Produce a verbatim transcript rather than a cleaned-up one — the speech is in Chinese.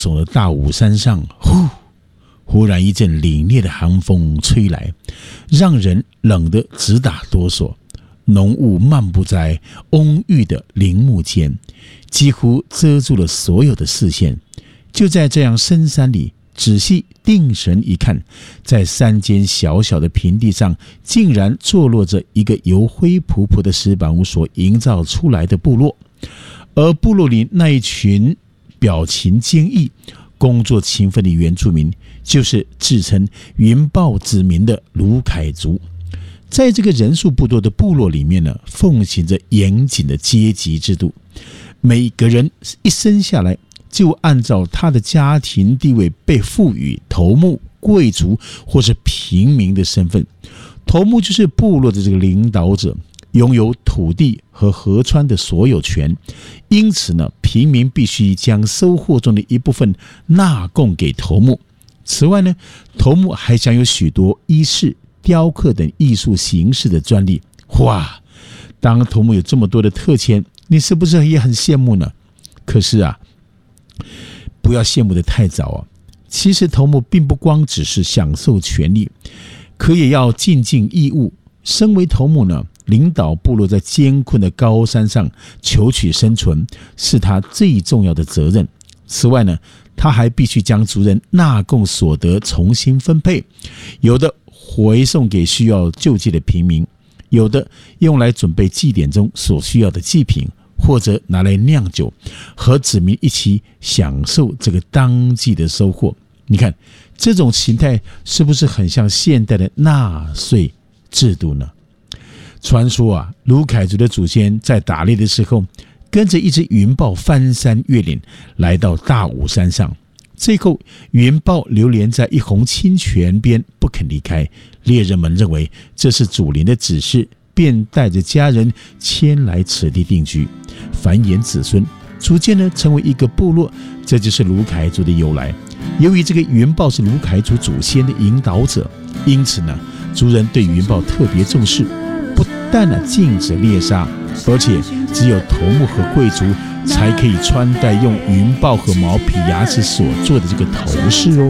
走的大武山上，呼，忽然一阵凛冽的寒风吹来，让人冷得直打哆嗦。浓雾漫布在蓊郁的林木间，几乎遮住了所有的视线。就在这样深山里，仔细定神一看，在山间小小的平地上，竟然坐落着一个由灰扑扑的石板屋所营造出来的部落。而部落里那一群表情坚毅、工作勤奋的原住民，就是自称云豹子民的卢凯族。在这个人数不多的部落里面呢，奉行着严谨的阶级制度，每个人一生下来就按照他的家庭地位被赋予头目、贵族或是平民的身份。头目就是部落的这个领导者，拥有土地和河川的所有权，因此呢，平民必须将收获中的一部分纳贡给头目。此外呢，头目还享有许多衣饰、雕刻等艺术形式的专利。哇，当头目有这么多的特权，你是不是也很羡慕呢？可是啊，不要羡慕得太早啊！其实头目并不光只是享受权利，可也要尽尽义务。身为头目呢，领导部落在艰困的高山上求取生存，是他最重要的责任。此外呢，他还必须将族人纳贡所得重新分配，有的回送给需要救济的平民，有的用来准备祭典中所需要的祭品，或者拿来酿酒，和子民一起享受这个当季的收获。你看，这种形态是不是很像现代的纳税制度呢？传说啊，卢凯族的祖先在打猎的时候，跟着一只云豹翻山越岭，来到大武山上。最后，云豹流连在一泓清泉边，不肯离开。猎人们认为这是祖灵的指示，便带着家人迁来此地定居，繁衍子孙，逐渐呢成为一个部落。这就是卢凯族的由来。由于这个云豹是卢凯族祖先的引导者，因此呢，族人对云豹特别重视，不但呢禁止猎杀，而且只有头目和贵族才可以穿戴用云豹和毛皮牙齿所做的这个头饰哦。